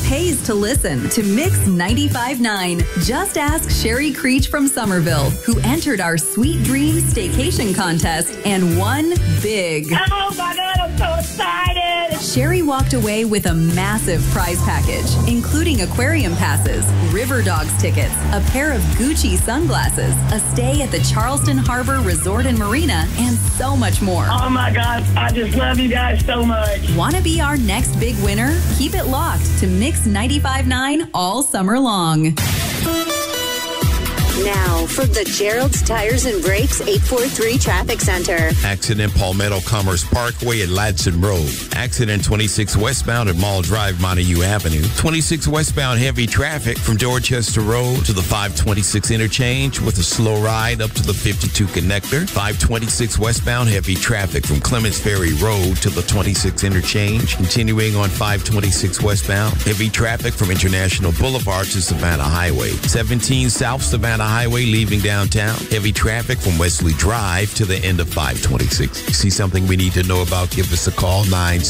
pays to listen to Mix 95.9. Just ask Sherry Creech from Somerville, who entered our Sweet Dreams Staycation contest and won big. Oh my God, I'm so excited. Sherry walked away with a massive prize package, including aquarium passes, River Dogs tickets, a pair of Gucci sunglasses, a stay at the Charleston Harbor Resort and Marina, and so much more. Oh my God, I just love you guys so much. Want to be our next big winner? Keep it locked to Mix 95.9 all summer long. Now, from the Gerald's Tires and Brakes 843 Traffic Center. Accident Palmetto Commerce Parkway at Ladson Road. Accident 26 westbound at Mall Drive, Montague Avenue. 26 westbound heavy traffic from Dorchester Road to the 526 interchange with a slow ride up to the 52 connector. 526 westbound heavy traffic from Clements Ferry Road to the 26 interchange. Continuing on 526 westbound, heavy traffic from International Boulevard to Savannah Highway. 17 South Savannah Highway leaving downtown. Heavy traffic from Wesley Drive to the end of 526. You see something we need to know about? Give us a call,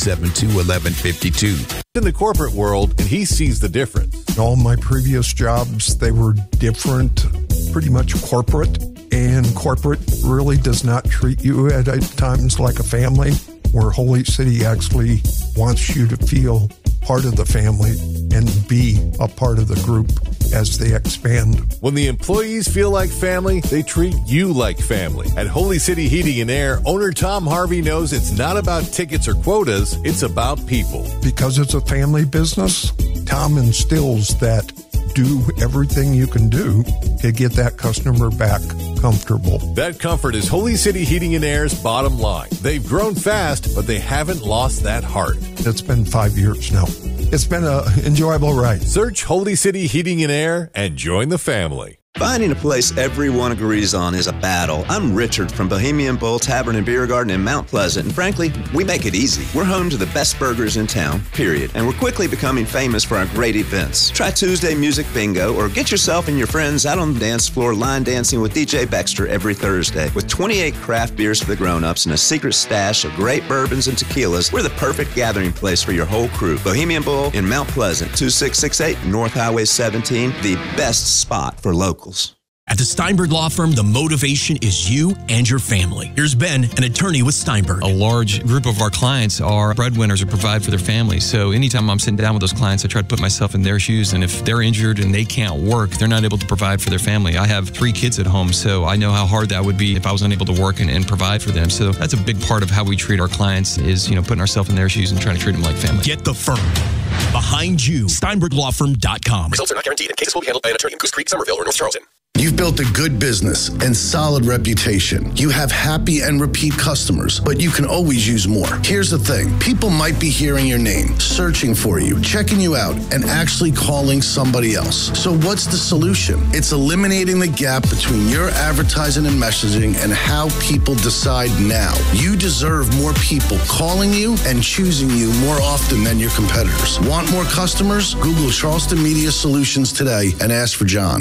972-1152. In the corporate world, and he sees the difference. All my previous jobs, they were different, pretty much corporate. And corporate really does not treat you at times like a family, where Holy City actually wants you to feel part of the family and be a part of the group as they expand. When the employees feel like family, they treat you like family. At Holy City Heating and Air, owner Tom Harvey knows it's not about tickets or quotas, it's about people. Because it's a family business, Tom instills that do everything you can do to get that customer back comfortable. That comfort is Holy City Heating and Air's bottom line. They've grown fast, but they haven't lost that heart. It's been 5 years now. It's been an enjoyable ride. Search Holy City Heating and Air and join the family. Finding a place everyone agrees on is a battle. I'm Richard from Bohemian Bull Tavern and Beer Garden in Mount Pleasant, and frankly, we make it easy. We're home to the best burgers in town, period, and we're quickly becoming famous for our great events. Try Tuesday Music Bingo, or get yourself and your friends out on the dance floor line dancing with DJ Baxter every Thursday. With 28 craft beers for the grown-ups and a secret stash of great bourbons and tequilas, we're the perfect gathering place for your whole crew. Bohemian Bull in Mount Pleasant, 2668 North Highway 17, the best spot for locals. At the Steinberg Law Firm, the motivation is you and your family. Here's Ben, an attorney with Steinberg. A large group of our clients are breadwinners or provide for their families. So anytime I'm sitting down with those clients, I try to put myself in their shoes. And if they're injured and they can't work, they're not able to provide for their family. I have 3 kids at home, so I know how hard that would be if I was unable to work and provide for them. So that's a big part of how we treat our clients is, putting ourselves in their shoes and trying to treat them like family. Get the firm behind you. SteinbergLawFirm.com. Results are not guaranteed, and cases will be handled by an attorney in Goose Creek, Somerville, or North Charleston. You've built a good business and solid reputation. You have happy and repeat customers, but you can always use more. Here's the thing. People might be hearing your name, searching for you, checking you out, and actually calling somebody else. So what's the solution? It's eliminating the gap between your advertising and messaging and how people decide now. You deserve more people calling you and choosing you more often than your competitors. Want more customers? Google Charleston Media Solutions today and ask for John.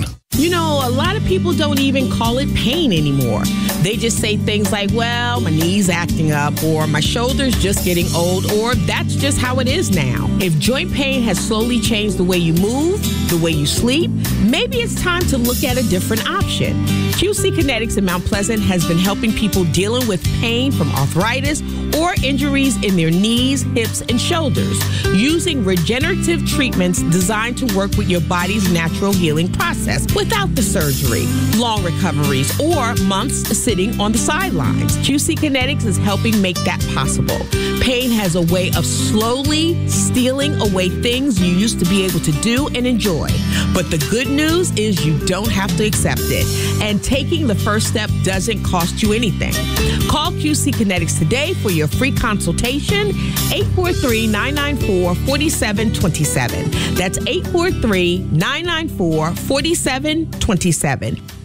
A lot of people don't even call it pain anymore. They just say things like, well, my knee's acting up, or my shoulder's just getting old, or that's just how it is now. If joint pain has slowly changed the way you move, the way you sleep, maybe it's time to look at a different option. QC Kinetics in Mount Pleasant has been helping people dealing with pain from arthritis or injuries in their knees, hips, and shoulders, using regenerative treatments designed to work with your body's natural healing process without the surgery, long recoveries, or months sitting on the sidelines. QC Kinetics is helping make that possible. Pain has a way of slowly stealing away things you used to be able to do and enjoy. But the good news is you don't have to accept it. And taking the first step doesn't cost you anything. Call QC Kinetics today for your free consultation, 843-994-4727. That's 843-994-4727.